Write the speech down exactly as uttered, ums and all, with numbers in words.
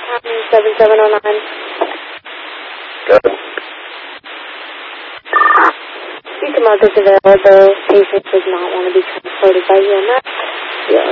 seven seven oh nine. Good. You can mark this available. Patient does not want to be transported by E M S.